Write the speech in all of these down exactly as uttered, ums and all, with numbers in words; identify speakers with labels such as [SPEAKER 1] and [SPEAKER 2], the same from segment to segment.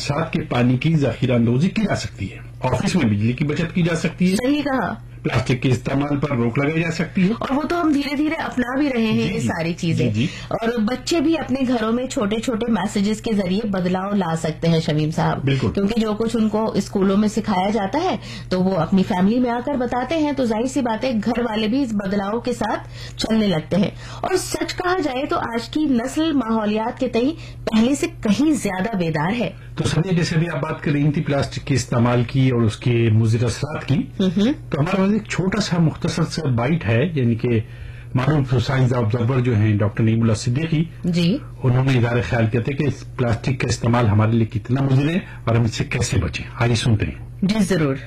[SPEAKER 1] برسات کے پانی کی ذخیرہ اندوزی کی جا سکتی ہے، آفس میں بجلی کی بچت کی جا سکتی ہے،
[SPEAKER 2] صحیح کہا،
[SPEAKER 1] پلاسٹک کے استعمال پر روک لگائی جا سکتی ہے،
[SPEAKER 2] اور وہ تو ہم دھیرے دھیرے اپنا بھی رہے ہیں یہ ساری چیزیں، اور بچے بھی اپنے گھروں میں چھوٹے چھوٹے میسجز کے ذریعے بدلاؤ لا سکتے ہیں شمیم صاحب، کیونکہ جو کچھ ان کو اسکولوں میں سکھایا جاتا ہے تو وہ اپنی فیملی میں آ کر بتاتے ہیں، تو ظاہر سی بات ہے گھر والے بھی اس بدلاؤ کے ساتھ چلنے لگتے ہیں. اور سچ کہا جائے تو آج کی نسل ماحولیات کے تئیں پہلے سے کہیں زیادہ بیدار ہے.
[SPEAKER 1] تو سنیے، جیسے بھی آپ بات کر رہی تھی پلاسٹک کے استعمال کی اور اس کے مضر اثرات کی، تو ہمارے پاس ایک چھوٹا سا مختصر سا بائٹ ہے، یعنی کہ معروف سائنس آبزرور جو ہیں ڈاکٹر نعیم اللہ صدیقی
[SPEAKER 2] جی،
[SPEAKER 1] انہوں نے اظہار خیال کیا تھا کہ پلاسٹک کا استعمال ہمارے لیے کتنا مضر ہے اور ہم اس سے کیسے بچیں. آئیے سنتے ہیں.
[SPEAKER 2] جی ضرور.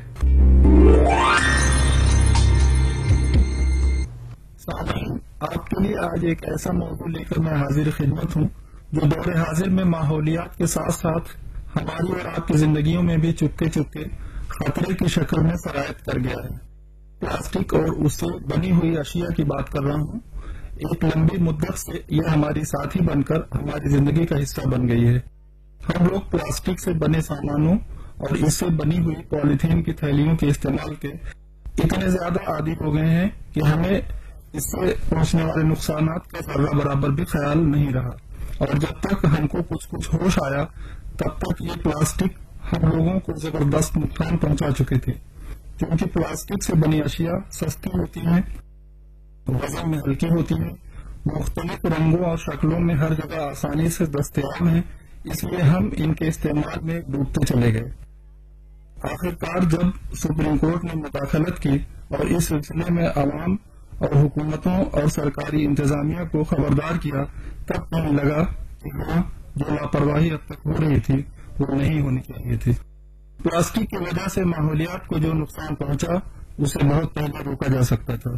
[SPEAKER 3] آپ کے لیے آج ایک ایسا موضوع لے کر میں حاضر خدمت ہوں جو دور حاضر میں ماحولیات کے ساتھ ساتھ ہماری اور آپ کی زندگیوں میں بھی چپکے چپکے خطرے کی شکل میں سرایت کر گیا ہے. پلاسٹک اور اس سے بنی ہوئی اشیاء کی بات کر رہا ہوں. ایک لمبی مدت سے یہ ہماری ساتھی بن کر ہماری زندگی کا حصہ بن گئی ہے. ہم لوگ پلاسٹک سے بنے سامانوں اور اس سے بنی ہوئی پولیتھین کی تھیلیوں کے استعمال کے اتنے زیادہ عادی ہو گئے ہیں کہ ہمیں اس سے پہنچنے والے نقصانات کا ذرہ برابر بھی خیال نہیں رہا. اور جب تک ہم کو کچھ کچھ ہوش آیا تب تک یہ پلاسٹک ہم لوگوں کو زبردست نقصان پہنچا چکے تھے، کیونکہ پلاسٹک سے بنی اشیاء سستی ہوتی ہیں، وزن میں ہلکی ہوتی ہیں، مختلف رنگوں اور شکلوں میں ہر جگہ آسانی سے دستیاب ہیں، اس لیے ہم ان کے استعمال میں ڈوبتے چلے گئے. آخرکار جب سپریم کورٹ نے مداخلت کی اور اس سلسلے میں عوام اور حکومتوں اور سرکاری انتظامیہ کو خبردار کیا، تب کہنے لگا کہ ہاں، جو لاپرواہی اب تک ہو رہی تھی وہ نہیں ہونی چاہیے تھی. پلاسٹک کی وجہ سے ماحولیات کو جو نقصان پہنچا اسے بہت پہلے روکا جا سکتا تھا.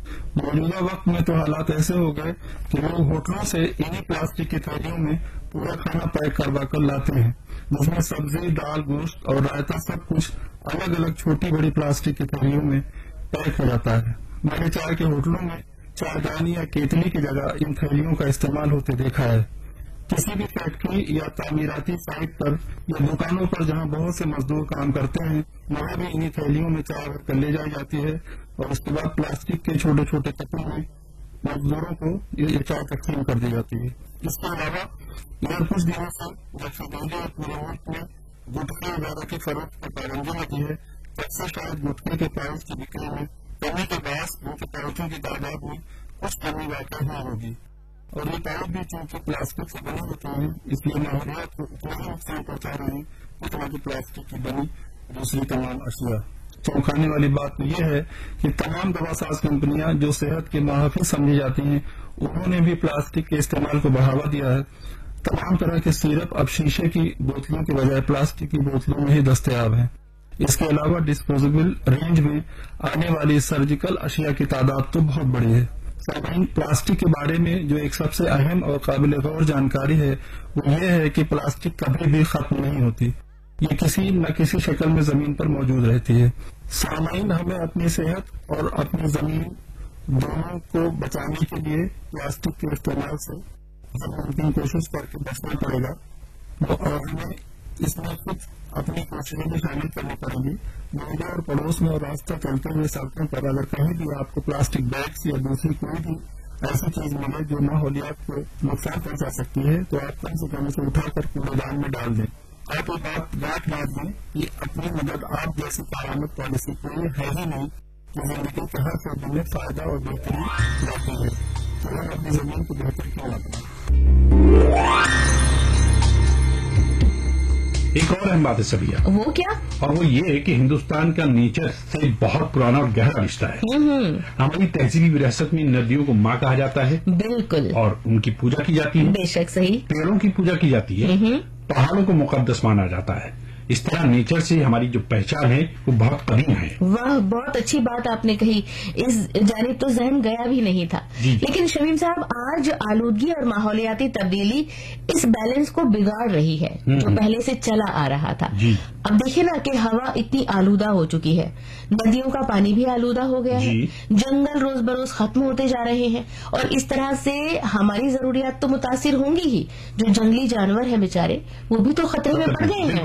[SPEAKER 3] موجودہ وقت میں تو حالات ایسے ہو گئے کہ لوگ ہوٹلوں سے انہی پلاسٹک کی تھیلیوں میں پورا کھانا پیک کروا کر لاتے ہیں، جس میں سبزی، دال، گوشت اور رائتا سب کچھ الگ الگ چھوٹی بڑی پلاسٹک کی تھیلیوں میں پیک ہو جاتا ہے. میں نے چائے کے ہوٹلوں میں چائے دانی یا کیتلی کی جگہ ان تھیلیوں کا استعمال ہوتے دیکھا ہے. کسی بھی فیکٹری یا تعمیراتی سائٹ پر یا دکانوں پر جہاں بہت سے مزدور کام کرتے ہیں، وہاں بھی انہی تھیلیوں میں چائے بھر کر لے جائی جاتی ہے اور اس کے بعد پلاسٹک کے چھوٹے چھوٹے کپوں میں مزدوروں کو یہ چائے تقسیم کر دی جاتی ہے. اس کے علاوہ اگر کچھ دنوں سے جب سے دہلی اور پورے ملک میں گٹکے وغیرہ کی فروخت پر پابندی لگی ہے، تب سے شاید گٹکے کے پائز کی بکری میں کمی کے باعث ان کے پیکٹوں کی تعداد میں کچھ کمی واقع ہوئی ہوگی. اور یہ پائپ بھی چونکہ پلاسٹک سے بنے ہوتے ہیں، اس لیے ماحولیات کو اتنا ہی نقصان پہنچا رہے ہیں جتنا کہ پلاسٹک کی بنی دوسری تمام اشیاء. چونکانے والی بات یہ ہے کہ تمام دوا ساز کمپنیاں جو صحت کے محافظ سمجھی جاتی ہیں، انہوں نے بھی پلاسٹک کے استعمال کو بڑھاوا دیا ہے. تمام طرح کے سیرپ اب شیشے کی بوتلوں کے بجائے پلاسٹک کی بوتلوں میں ہی دستیاب ہیں. اس کے علاوہ ڈسپوزیبل رینج میں آنے والی سرجیکل اشیاء کی تعداد تو بہت بڑی ہے. سامعین، پلاسٹک کے بارے میں جو ایک سب سے اہم اور قابل غور جانکاری ہے وہ یہ ہے کہ پلاسٹک کبھی بھی ختم نہیں ہوتی، یہ کسی نہ کسی شکل میں زمین پر موجود رہتی ہے. سامعین، ہمیں اپنی صحت اور اپنی زمین دونوں کو بچانے کے لیے پلاسٹک کے استعمال سے ہر ممکن کوشش کر کے بچنا پڑے گا، اور ہمیں اس میں خود اپنی کوششیں بھی شامل کرنی پڑیں گی. محلے اور پڑوس میں اور راستہ چلتے ہوئے سڑکوں پر اگر کہیں بھی آپ کو پلاسٹک بیگس یا دوسری کوئی بھی ایسی چیز ملے جو ماحولیات کو نقصان پہنچا سکتی ہے تو آپ کم سے کم اسے اٹھا کر کوڑے دان میں ڈال دیں. آپ یہ بات یاد بات دیں کہ اپنی مدد آپ جیسی کارآمد پالیسی کوئی ہے ہی نہیں کہ زندگی کے ہر شعبے میں فائدہ اور بہتری لاتی ہے. تو ہم اپنی زمین کو بہتر کیوں لاتے ہیں؟
[SPEAKER 1] ایک اور اہم بات ہے سبیہ،
[SPEAKER 2] وہ کیا؟
[SPEAKER 1] اور وہ یہ ہے کہ ہندوستان کا نیچر سے بہت پرانا اور گہرا رشتہ ہے. ہماری تہذیبی وراثت میں ندیوں کو ماں کہا جاتا ہے،
[SPEAKER 2] بالکل،
[SPEAKER 1] اور ان کی پوجا کی جاتی ہے.
[SPEAKER 2] بے شک صحیح.
[SPEAKER 1] پیڑوں کی پوجا کی جاتی ہے، پہاڑوں کو مقدس مانا جاتا ہے. اس طرح نیچر سے ہماری جو پہچان ہے وہ بہت قدیم ہے.
[SPEAKER 2] واہ، بہت اچھی بات آپ نے کہی، اس جانب تو ذہن گیا بھی نہیں تھا.
[SPEAKER 1] جی.
[SPEAKER 2] لیکن شمیم صاحب، آج آلودگی اور ماحولیاتی تبدیلی اس بیلنس کو بگاڑ رہی ہے جو پہلے سے چلا آ رہا تھا.
[SPEAKER 1] جی.
[SPEAKER 2] اب دیکھیں نا کہ ہوا اتنی آلودہ ہو چکی ہے، ندیوں کا پانی بھی آلودہ ہو گیا ہے، جنگل روز بروز ختم ہوتے جا رہے ہیں، اور اس طرح سے ہماری ضروریات تو متاثر ہوں گی ہی. جو جنگلی جانور ہیں بیچارے وہ بھی تو خطرے میں پڑ گئے ہیں.